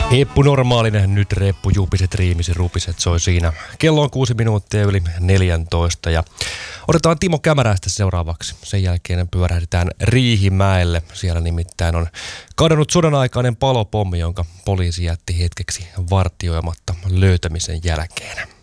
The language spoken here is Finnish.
Heppu normaalinen, nyt reppu, jupiset, riimiset, rupiset soi siinä. Kello on 6 minuuttia yli 14 ja otetaan Timo Kämäräistä seuraavaksi. Sen jälkeen pyörähdetään Riihimäelle. Siellä nimittäin on kadonnut sodan aikainen palopommi, jonka poliisi jätti hetkeksi vartioimatta löytämisen jälkeen.